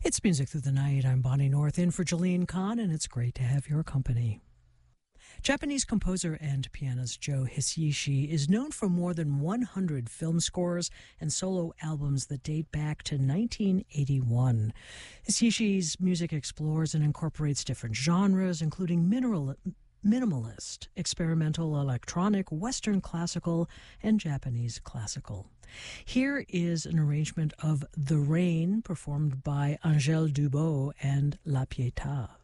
It's Music Through the Night. I'm Bonnie North in for Jolene Kahn, and it's great to have your company. Japanese composer and pianist Joe Hisaishi is known for more than 100 film scores and solo albums that date back to 1981. Hisaishi's music explores and incorporates different genres, including minimalist, experimental, electronic, Western classical, and Japanese classical. Here is an arrangement of The Rain performed by Angèle Dubos and La Pietà.